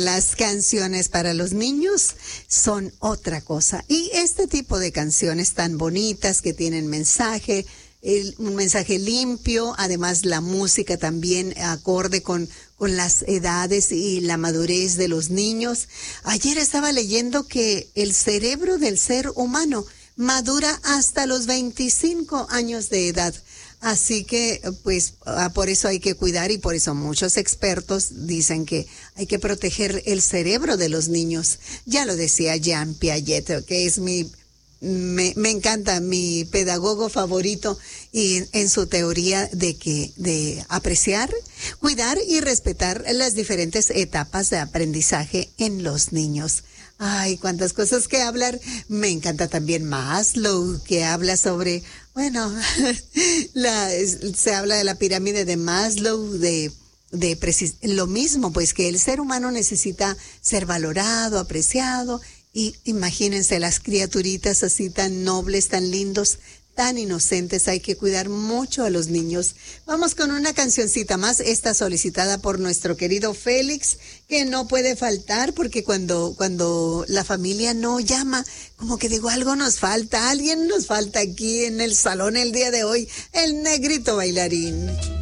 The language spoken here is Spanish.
Las canciones para los niños son otra cosa. Y este tipo de canciones tan bonitas que tienen mensaje, un mensaje limpio, además la música también acorde con las edades y la madurez de los niños. Ayer estaba leyendo que el cerebro del ser humano madura hasta los 25 años de edad. Así que, pues, por eso hay que cuidar y por eso muchos expertos dicen que hay que proteger el cerebro de los niños. Ya lo decía Jean Piaget, que es me encanta, mi pedagogo favorito, y en su teoría de apreciar, cuidar y respetar las diferentes etapas de aprendizaje en los niños. Ay, cuántas cosas que hablar. Me encanta también Maslow, que habla sobre, bueno, se habla de la pirámide de Maslow, lo mismo, pues que el ser humano necesita ser valorado, apreciado, y imagínense las criaturitas así tan nobles, tan lindos, tan inocentes. Hay que cuidar mucho a los niños. Vamos con una cancioncita más, esta solicitada por nuestro querido Félix, que no puede faltar porque cuando la familia no llama, como que digo, algo nos falta, alguien nos falta aquí en el salón el día de hoy, el negrito bailarín.